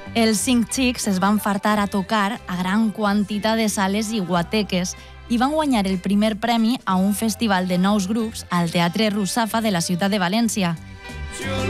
Els Cinc Chicks es van fartar a tocar a gran quantitat de sales i guateques i van guanyar el primer premi a un festival de nous grups al Teatre Russafa de la ciutat de València.